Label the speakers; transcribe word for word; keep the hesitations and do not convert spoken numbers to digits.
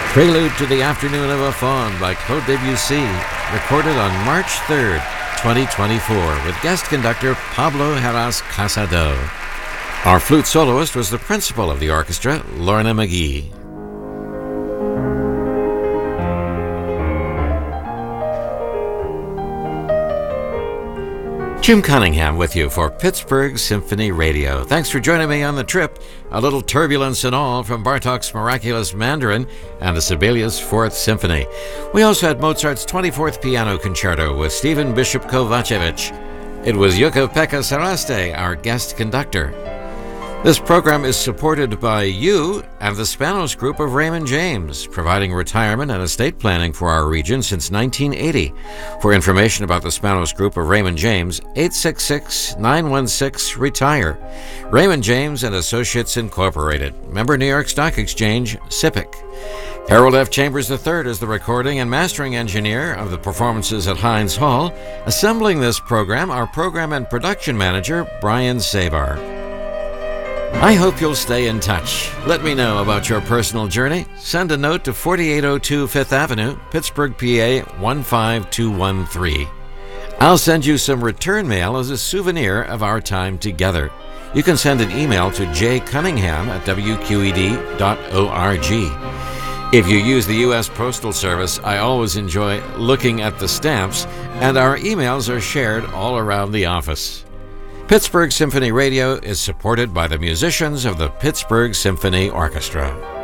Speaker 1: Prelude to the Afternoon of a Faun by Claude Debussy, recorded on March third, twenty twenty-four, with guest conductor Pablo Heras Casado. Our flute soloist was the principal of the orchestra, Lorna McGee. Jim Cunningham with you for Pittsburgh Symphony Radio. Thanks for joining me on the trip. A little turbulence and all from Bartók's Miraculous Mandarin and the Sibelius Fourth Symphony. We also had Mozart's twenty-fourth Piano Concerto with Stephen Bishop Kovacevic. It was Jukka-Pekka Saraste, our guest conductor. This program is supported by you and the Spanos Group of Raymond James, providing retirement and estate planning for our region since nineteen eighty. For information about the Spanos Group of Raymond James, eight six six, nine one six, RETIRE. Raymond James and Associates Incorporated. Member New York Stock Exchange, S I P C. Harold F. Chambers the third is the recording and mastering engineer of the performances at Heinz Hall. Assembling this program, our program and production manager, Brian Sabar. I hope you'll stay in touch. Let me know about your personal journey. Send a note to forty-eight oh two Fifth Avenue, Pittsburgh, P A one five two one three. I'll send you some return mail as a souvenir of our time together. You can send an email to j cunningham at w q e d dot org. If you use the U S Postal Service, I always enjoy looking at the stamps, and our emails are shared all around the office. Pittsburgh Symphony Radio is supported by the musicians of the Pittsburgh Symphony Orchestra.